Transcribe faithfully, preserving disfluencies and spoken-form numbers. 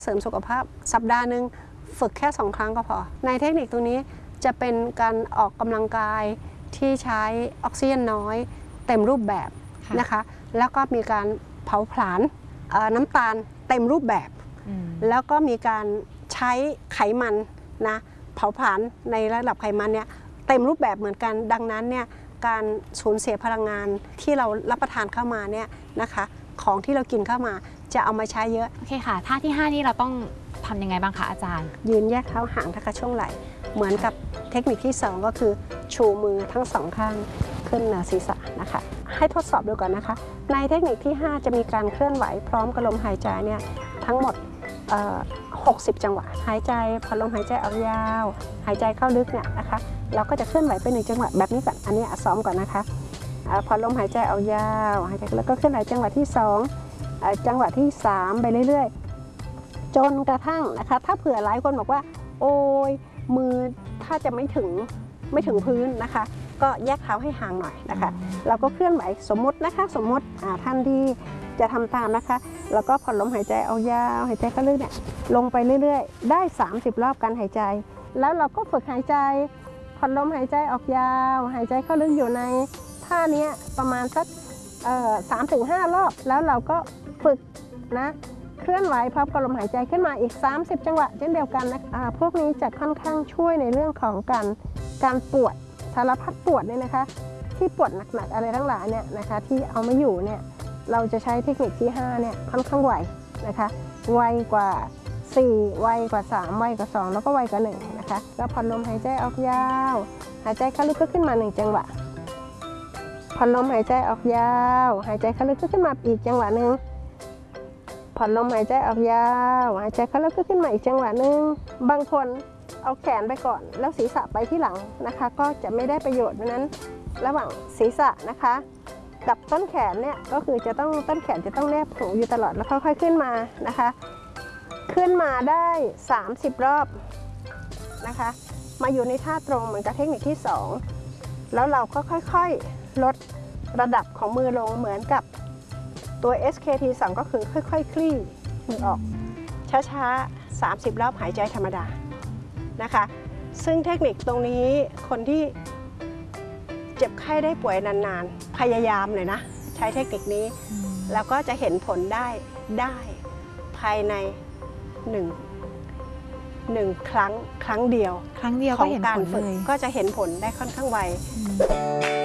เสริมสุขภาพสัปดาห์หนึ่งฝึกแค่สองครั้งก็พอในเทคนิคตรงนี้จะเป็นการออกกำลังกายที่ใช้ออกซิเจนน้อยเต็มรูปแบบนะคะแล้วก็มีการเผาผลาญน้ำตาลเต็มรูปแบบแล้วก็มีการใช้ไขมันนะเผาผลาญในระดับไขมันเนี่ยเต็มรูปแบบเหมือนกันดังนั้นเนี่ยการสูญเสียพลังงานที่เรารับประทานเข้ามาเนี่ยนะคะของที่เรากินเข้ามาจะเอามาใช้เยอะโอเคค่ะท่าที่ห้านี่เราต้องทำยังไงบ้างคะอาจารย์ยืนแยกเท้าห่างทักช่วงไหล่เหมือนกับเทคนิคที่สองก็คือชูมือทั้งสองข้างขึ้นเหนือศีรษะนะคะให้ทดสอบดูก่อนนะคะในเทคนิคที่ห้าจะมีการเคลื่อนไหวพร้อมกับลมหายใจเนี่ยทั้งหมดหกสิบจังหวะหายใจพอลมหายใจออกยาวหายใจเข้าลึกเนี่ยนะคะเราก็จะเคลื่อนไหวไปหนึ่งจังหวะแบบนี้ก่อนอันนี้ซ้อมก่อนนะคะพอลมหายใจออกยาวหายใจแล้วก็เคลื่อนไหวจังหวะที่สองจังหวะที่สามไปเรื่อยๆจนกระทั่งนะคะถ้าเผื่อหลายคนบอกว่าโอ้ยมือถ้าจะไม่ถึงไม่ถึงพื้นนะคะก็แยกเท้าให้ห่างหน่อยนะคะเราก็เคลื่อนไหวสมมตินะคะสมมติท่านที่จะทำตามนะคะแล้วก็ผ่อนลมหายใจเอายาวหายใจเข้าลึกเนี่ยลงไปเรื่อยๆได้สามสิบรอบการหายใจแล้วเราก็ฝึกหายใจผ่อนลมหายใจออกยาวหายใจเข้าลึกอยู่ในท่านี้ประมาณสักสามถึงห้ารอบแล้วเราก็ฝึกนะเคลื่อนไหวพร้อมกับลมหายใจขึ้นมาอีกสามสิบจังหวะเช่นเดียวกันนะพวกนี้จะค่อนข้างช่วยในเรื่องของการการปวดสารพัดปวดเนี่ยนะคะที่ปวดหนักๆอะไรทั้งหลายเนี่ยนะคะที่เอาไม่อยู่เนี่ยเราจะใช้เทคนิคที่ห้าเนี่ยค่อนข้างไวนะคะไวกว่าสี่ไวกว่าสามไวกว่าสองแล้วก็ไวกว่าหนึ่งนะคะแล้วผ่อนลมหายใจออกยาวหายใจเข้าลึกก็ขึ้นมาหนึ่งจังหวะผ่อนลมหายใจออกยาวหายใจเข้าลึกก็ขึ้นมาอีกจังหวะหนึ่งผ่อนลมหายใจออกยาวหายใจเข้าลึกก็ขึ้นมาอีกจังหวะหนึ่งบางคนเอาแขนไปก่อนแล้วศีรษะไปที่หลังนะคะก็จะไม่ได้ประโยชน์เพราะนั้นระหว่างศีรษะนะคะกับต้นแขนเนี่ยก็คือจะต้องต้นแขนจะต้องแนบหูอยู่ตลอดแล้วค่อยๆขึ้นมานะคะขึ้นมาได้สามสิบรอบนะคะมาอยู่ในท่าตรงเหมือนกับเทคนิคที่สองแล้วเราก็ค่อยๆลดระดับของมือลงเหมือนกับตัว เอส เค ที สอง ก็คือค่อยๆคลี่มือออกช้าๆสามสิบรอบหายใจธรรมดานะคะซึ่งเทคนิคตรงนี้คนที่เจ็บไข้ได้ป่วยนานๆพยายามเลยนะใช้เทคนิคนี้แล้วก็จะเห็นผลได้ได้ภายในหนึ่งหนึ่งครั้งครั้งเดียวครั้งเดียวของการฝึกก็จะเห็นผลได้ค่อนข้างไว